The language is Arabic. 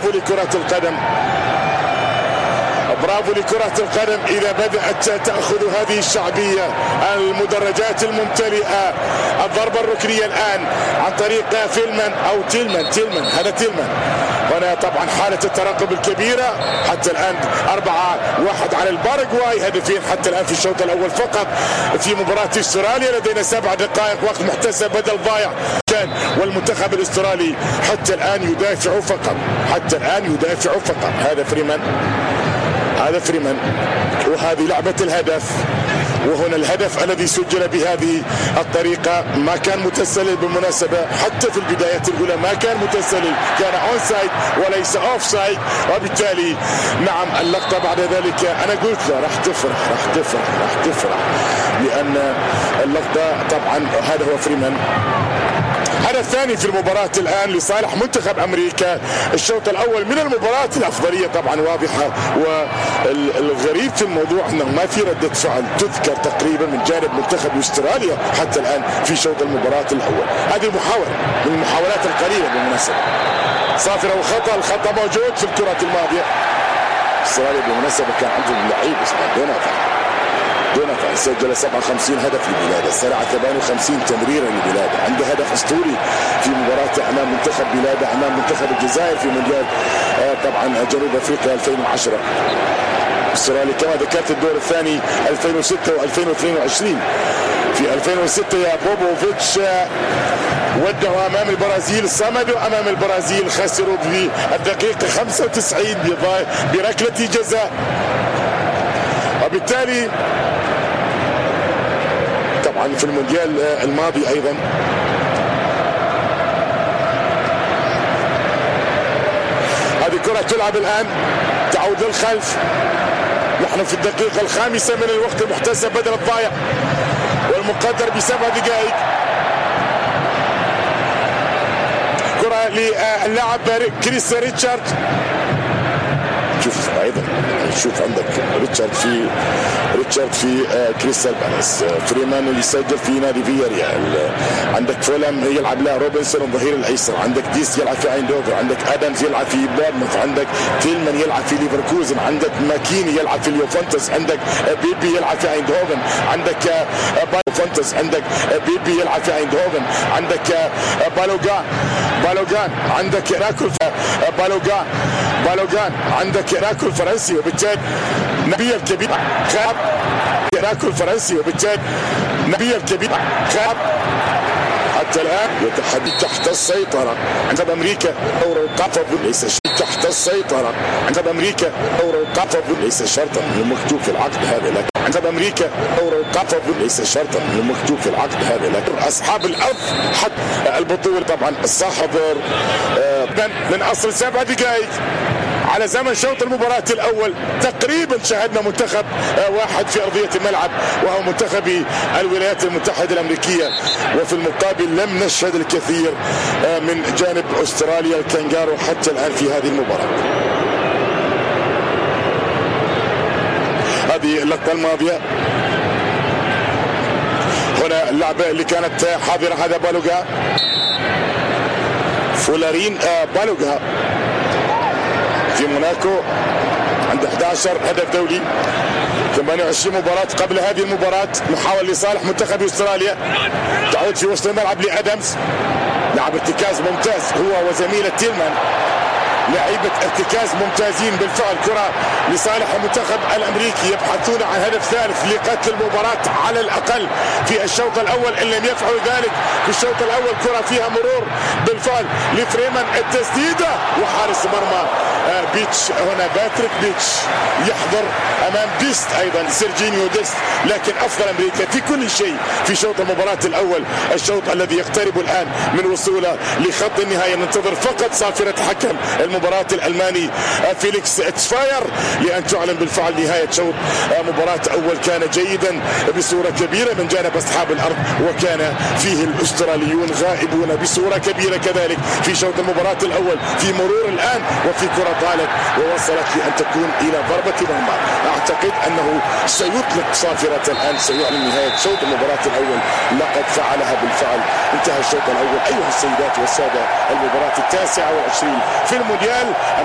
برافو لكرة القدم، برافو لكرة القدم إذا بدأت تأخذ هذه الشعبية. المدرجات الممتلئة، الضربة الركنية الآن عن طريق فيلمان أو تيلمان هذا تيلمان. هنا طبعا حالة الترقب الكبيرة حتى الآن 4-1 على الباراغواي، هدفين حتى الآن في الشوط الأول فقط في مباراة استراليا. لدينا 7 دقائق وقت محتسب بدل ضايع كان، والمنتخب الاسترالي حتى الآن يدافع فقط. هذا فريمان وهذه لعبة الهدف. وهنا الهدف الذي سجل بهذه الطريقة ما كان متسلل بالمناسبة، حتى في البدايات الأولى ما كان متسلل، كان اون سايد وليس اوف سايد. وبالتالي نعم اللقطة بعد ذلك أنا قلت له راح تفرح لأن اللقطة طبعا هذا هو فريمان. هذا الثاني في المباراة الآن لصالح منتخب أمريكا. الشوط الأول من المباراة الأفضلية طبعا واضحة، والغريب في الموضوع أنه ما في ردة فعل تذكر تقريبا من جانب منتخب أستراليا حتى الآن في شوط المباراة الأول. هذه محاولة من المحاولات القليلة بالمناسبة، صافرة وخطأ. الخطأ موجود في الكرة الماضية. أستراليا بالمناسبة كان عندهم لعيب اسمه دونافا سجل 57 هدف لبلاده، سرع 58 تمريرا لبلاده، عنده هدف اسطوري في مباراة امام منتخب بلاده امام منتخب الجزائر في مونديال طبعا جنوب افريقيا 2010. استراليا كما ذكرت الدور الثاني 2006 و2022. في 2006 يا بوبوفيتش ودعوا امام البرازيل، صمدوا امام البرازيل، خسروا في الدقيقة 95 بركلة جزاء. وبالتالي طبعا في المونديال الماضي ايضا هذه كرة تلعب الان تعود للخلف. نحن في الدقيقة 5 من الوقت المحتسب بدل الضايع والمقدر ب7 دقائق. كرة للاعب كريس ريتشارد. شوف ايضا شوف عندك ريتشارد في كريستال بالاس، فريمان اللي سجل في نادي فياريال، عندك فولام يلعب له روبنسون الظهير الايسر، عندك ديس يلعب في ايندوفر، عندك ادمز يلعب في بورنموث، عندك تيلمان يلعب في ليفركوزن، عندك ماكيني يلعب في ليوفنتوس، عندك بيبي يلعب في ايندهوفن، عندك فونتس، عندك بيبي يلعب في ايندهوفن، عندك بالوغان، عندك راكل بالوغان، عندك راكل فرنسي، وبالتالي نبي الكبير خاب راكل فرنسي، وبالتالي نبي الكبير خاب حتى الآن يتحدى تحت السيطرة عند أمريكا. دور القفز ليس شيء تحت السيطرة عند أمريكا. دور القفز ليس شرطا المكتوب في العقد هذا لك عند أمريكا. دور القفز ليس شرطا المكتوب في العقد هذا لك. أصحاب الأرض حتى البطولة طبعا الصاحب من أصل 7 دقائق على زمن شوط المباراة الأول تقريبا شاهدنا منتخب واحد في أرضية الملعب وهو منتخب الولايات المتحدة الأمريكية، وفي المقابل لم نشهد الكثير من جانب أستراليا الكانجارو حتى الآن في هذه المباراة. هذه اللقطة الماضية هنا اللعبة اللي كانت حاضرة، هذا بالوغا فولارين بالوغا في موناكو، عنده 11 هدف دولي، 28 مباراة قبل هذه المباراة. محاول لصالح منتخب استراليا، تعود في وسط الملعب لأدمز، لاعب ارتكاز ممتاز هو وزميله تيلمان، لعيبة ارتكاز ممتازين بالفعل. كرة لصالح المنتخب الامريكي، يبحثون عن هدف ثالث لقتل المباراة على الاقل في الشوط الاول، ان لم يفعلوا ذلك في الشوط الاول. كرة فيها مرور بالفعل لفريمان، التسديدة وحارس مرمى بيتش. هنا باتريك بيتش يحضر امام ديست، ايضا سيرجينيو ديست، لكن افضل امريكا في كل شيء في شوط المباراة الاول، الشوط الذي يقترب الان من وصوله لخط النهاية. ننتظر فقط صافرة حكم المباراة الألماني فيليكس تسفاير لأن تعلن بالفعل نهاية شوط مباراة أول. كان جيدا بصورة كبيرة من جانب أصحاب الأرض، وكان فيه الأستراليون غائبون بصورة كبيرة كذلك في شوط المباراة الأول. في مرور الآن وفي كرة طالت ووصلت لأن تكون إلى ضربة مرمى. أعتقد أنه سيطلق صافرة الآن، سيعلن نهاية شوط المباراة الأول. لقد فعلها بالفعل، انتهى الشوط الأول. أيها السيدات والسادة، المباراة 29 في المونديال.